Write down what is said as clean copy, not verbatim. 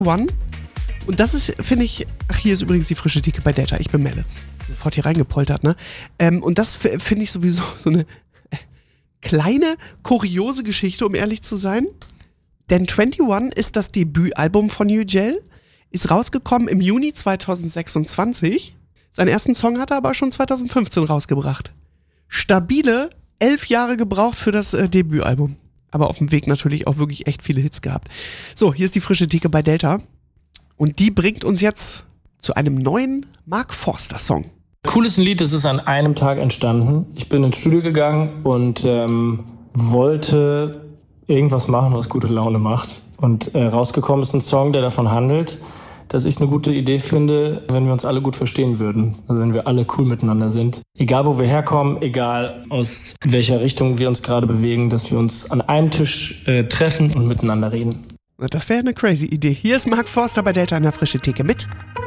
One. Und das ist, finde ich, hier ist übrigens die frische Theke bei Delta, ich bin Melle. Sofort hier reingepoltert, ne? Und das finde ich sowieso so eine kleine, kuriose Geschichte, um ehrlich zu sein. Denn 21 ist das Debütalbum von Hugel, ist rausgekommen im Juni 2026. Seinen ersten Song hat er aber schon 2015 rausgebracht. Stabile 11 Jahre gebraucht für das Debütalbum. Aber auf dem Weg natürlich auch wirklich echt viele Hits gehabt. So, hier ist die frische Theke bei Delta. Und die bringt uns jetzt zu einem neuen Mark Forster-Song. Cool ist ein Lied, das ist an einem Tag entstanden. Ich bin ins Studio gegangen und wollte irgendwas machen, was gute Laune macht. Und rausgekommen ist ein Song, der davon handelt, dass ich eine gute Idee finde, wenn wir uns alle gut verstehen würden. Also wenn wir alle cool miteinander sind. Egal, wo wir herkommen, egal aus welcher Richtung wir uns gerade bewegen, dass wir uns an einem Tisch treffen und miteinander reden. Das wäre eine crazy Idee. Hier ist Mark Forster bei Delta in der frische Theke mit